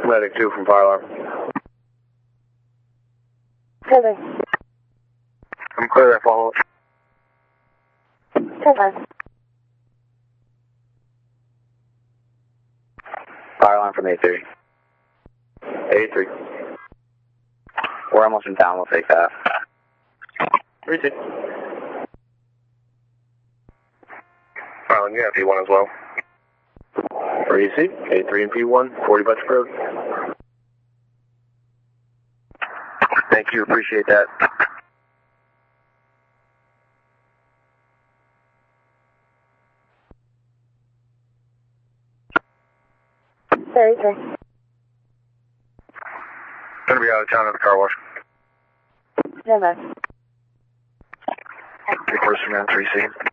Medic 2 from fire alarm. Cover. I'm clear, I follow. Cover. Fire alarm from A3. A3. We're almost in town, we'll take that. 3-2. Island, you have P1 as well. For EC, A3 and P1, 40 Butch Road. Thank you, appreciate that. Very good. Gonna be out of town at the car wash. Cover. First from 3C.